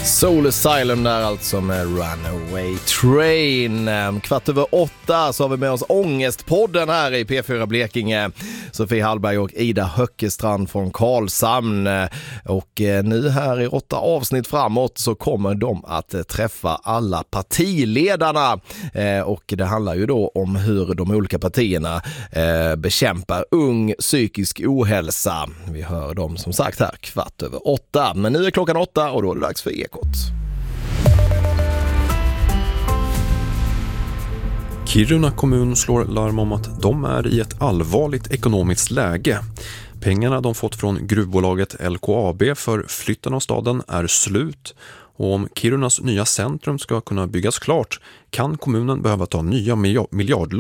Soul Asylum där alltså med Runaway Train. 7:15 så har vi med oss Ångestpodden här i P4 Blekinge. Sofie Hallberg och Ida Höckestrand från Karlshamn. Och nu här i 8 avsnitt framåt så kommer de att träffa alla partiledarna. Och det handlar ju då om hur de olika partierna bekämpar ung psykisk ohälsa. Vi hör dem som sagt här 7:15. Men nu är klockan 8 och då är det dags för Ekot. Kiruna kommun slår larm om att de är i ett allvarligt ekonomiskt läge. Pengarna de fått från gruvbolaget LKAB för flytten av staden är slut. Och om Kirunas nya centrum ska kunna byggas klart kan kommunen behöva ta nya miljardlån.